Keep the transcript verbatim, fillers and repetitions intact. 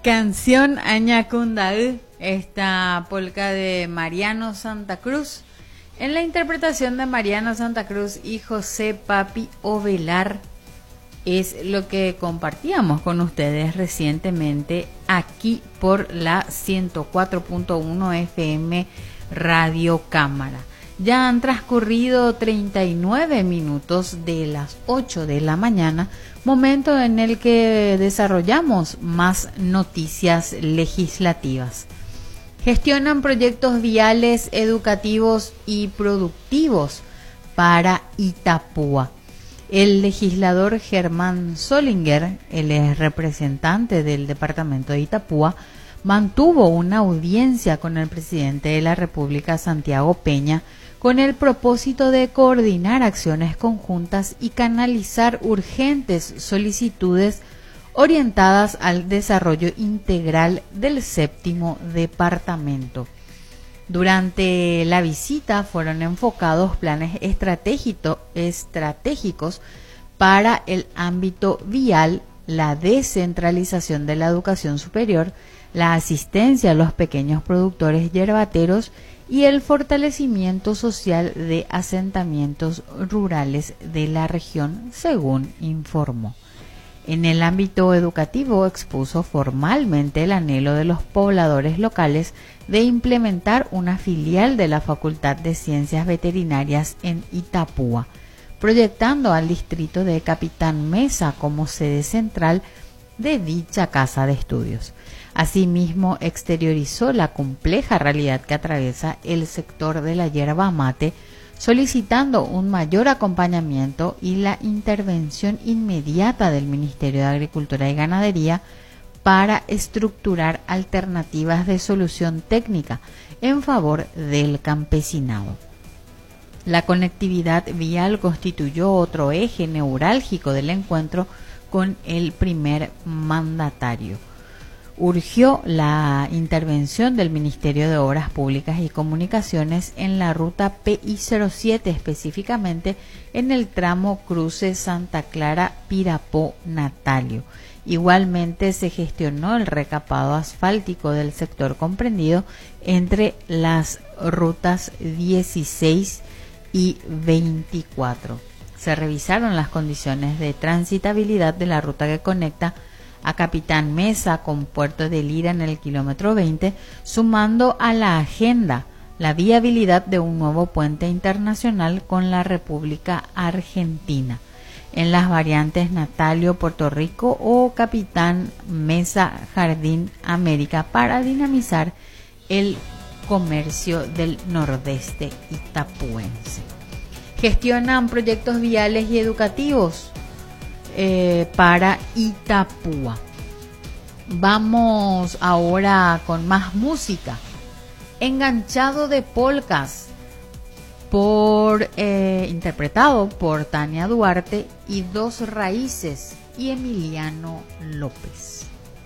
Canción Añacundaú, esta polca de Mariano Santa Cruz, en la interpretación de Mariano Santa Cruz y José Papi Ovelar, es lo que compartíamos con ustedes recientemente aquí por la ciento cuatro punto uno F M Radio Cámara. Ya han transcurrido treinta y nueve minutos de las ocho de la mañana, momento en el que desarrollamos más noticias legislativas. Gestionan proyectos viales, educativos y productivos para Itapúa. El legislador Germán Solinger, el ex representante del departamento de Itapúa, mantuvo una audiencia con el presidente de la República, Santiago Peña, con el propósito de coordinar acciones conjuntas y canalizar urgentes solicitudes orientadas al desarrollo integral del séptimo departamento. Durante la visita fueron enfocados planes estratégico, estratégicos para el ámbito vial, la descentralización de la educación superior, la asistencia a los pequeños productores yerbateros y el fortalecimiento social de asentamientos rurales de la región, según informó. En el ámbito educativo expuso formalmente el anhelo de los pobladores locales de implementar una filial de la Facultad de Ciencias Veterinarias en Itapúa, proyectando al distrito de Capitán Mesa como sede central de dicha casa de estudios. Asimismo, exteriorizó la compleja realidad que atraviesa el sector de la yerba mate, solicitando un mayor acompañamiento y la intervención inmediata del Ministerio de Agricultura y Ganadería para estructurar alternativas de solución técnica en favor del campesinado. La conectividad vial constituyó otro eje neurálgico del encuentro con el primer mandatario. Urgió la intervención del Ministerio de Obras Públicas y Comunicaciones en la ruta P I cero siete, específicamente en el tramo cruce Santa Clara-Pirapó-Natalio. Igualmente se gestionó el recapado asfáltico del sector comprendido entre las rutas dieciséis y veinticuatro. Se revisaron las condiciones de transitabilidad de la ruta que conecta a Capitán Mesa con Puerto de Lira en el kilómetro veinte, sumando a la agenda la viabilidad de un nuevo puente internacional con la República Argentina en las variantes Natalio, Puerto Rico o Capitán Mesa, Jardín América, para dinamizar el comercio del nordeste itapuense. Gestionan proyectos viales y educativos Eh, para Itapúa. Vamos ahora con más música. Enganchado de polcas, por eh, interpretado por Tania Duarte y Dos Raíces y Emiliano López.